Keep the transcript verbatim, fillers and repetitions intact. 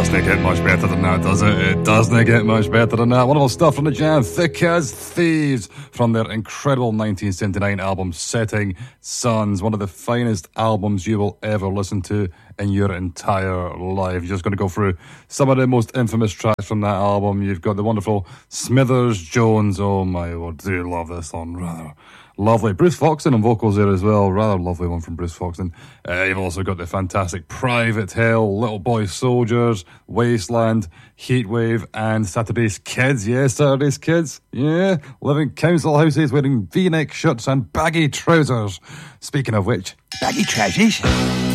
doesn't get much better than that, does it? It doesn't get much better than that. Wonderful stuff from the Jam, Thick as Thieves, from their incredible nineteen seventy-nine album Setting Suns. One of the finest albums you will ever listen to in your entire life. You're just going to go through some of the most infamous tracks from that album. You've got the wonderful Smithers Jones. Oh my word, do you love this song? Rather lovely. Bruce Foxton on vocals there as well. Rather lovely one from Bruce Foxton. Uh, you've also got the fantastic Private Hell, Little Boy Soldiers, Wasteland, Heatwave, and Saturday's Kids. Yeah, Saturday's Kids. Yeah, living council houses wearing V-neck shirts and baggy trousers. Speaking of which, baggy trousers.